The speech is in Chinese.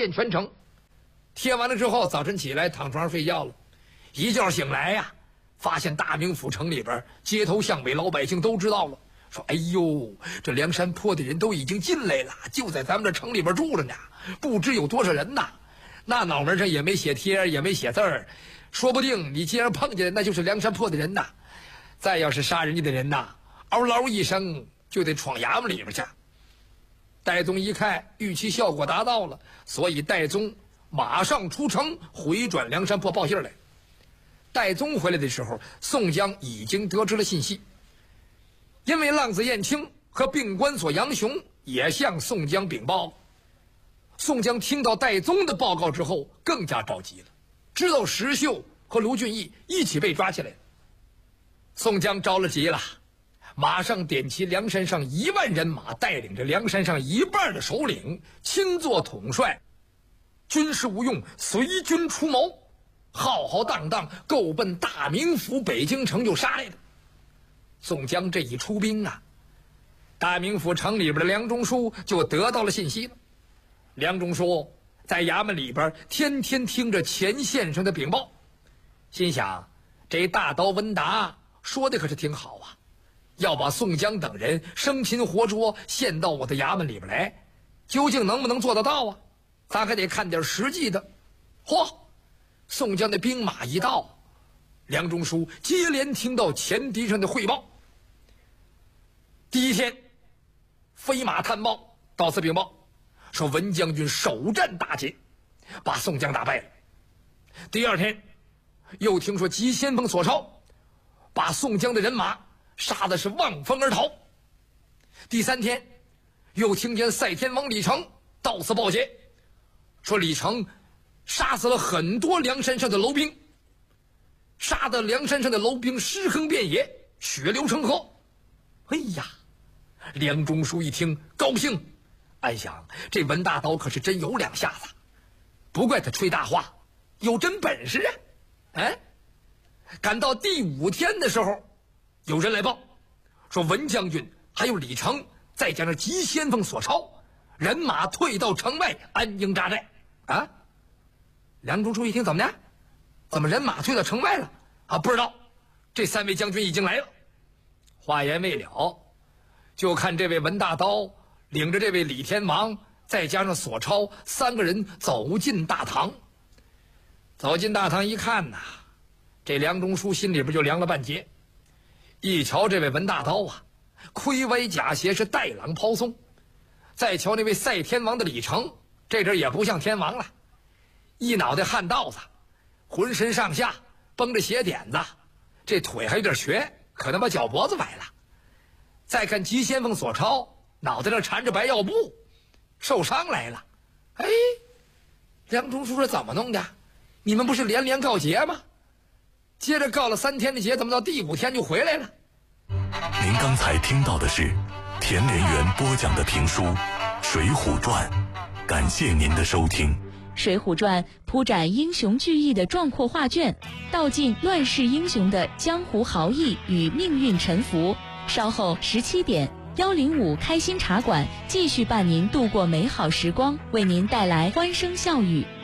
遍全城。贴完了之后，早晨起来躺床上睡觉了，一觉醒来呀，发现大名府城里边街头巷尾老百姓都知道了，说哎呦，这梁山泊的人都已经进来了，就在咱们这城里边住着呢，不知有多少人呐。那脑门上也没写贴，也没写字儿，说不定你既然碰见，那就是梁山泊的人呐。再要是杀人家的人呐，嗷嗷一声就得闯衙门里边去。戴宗一看预期效果达到了，所以戴宗马上出城回转梁山泊报信来。戴宗回来的时候，宋江已经得知了信息，因为浪子燕青和并关索杨雄也向宋江禀报。宋江听到戴宗的报告之后更加着急了，知道石秀和卢俊义一起被抓起来。宋江着了急了，马上点齐梁山上1万人马，带领着梁山上1半的首领，亲作统帅，军事无用，随军出谋，浩浩荡荡够奔大名府北京城就杀来了。宋江这一出兵啊，大名府城里边的梁中书就得到了信息了。梁中书在衙门里边天天听着钱先生的禀报，心想这大刀文达说的可是挺好啊，要把宋江等人生擒活捉献到我的衙门里边来，究竟能不能做得到啊？咱还得看点实际的。嚯，宋江的兵马一到，梁中书接连听到前敌上的汇报。第一天飞马探报到此禀报，说文将军首战大捷，把宋江打败了。第二天又听说急先锋索超把宋江的人马杀的是望风而逃。第三天又听见赛天王李成到此报捷，说李成杀死了很多梁山上的楼兵，杀得梁山上的楼兵尸横遍野，血流成河。哎呀，梁中书一听高兴，暗想这文大刀可是真有两下子，不怪他吹大话，有真本事啊！哎，赶到第5天的时候，有人来报说文将军还有李成再加上急先锋索超，人马退到城外安营扎寨啊！梁中书一听，怎么的？怎么人马退到城外了啊？不知道，这3位将军已经来了。话言未了，就看这位文大刀领着这位李天王再加上索超3个人走进大堂。走进大堂一看呐，这梁中书心里边就凉了半截。一瞧这位文大刀啊，盔歪甲斜，是带朗抛松。再瞧那位赛天王的李成，这阵也不像天王了，一脑袋汗道子，浑身上下绷着血点子，这腿还有点瘸，可能把脚脖子崴了。再看急先锋索超，脑袋上缠着白药布，受伤来了。哎，梁中书说怎么弄的？你们不是连连告捷吗？接着告了3天的捷，怎么到第5天就回来了？ 您刚才听到的是田连元播讲的评书《水浒传》，感谢您的收听。 《水浒传》铺展英雄聚义的壮阔画卷，道尽乱世英雄的江湖豪义与命运沉浮。稍后17点，105开心茶馆继续伴您度过美好时光，为您带来欢声笑语。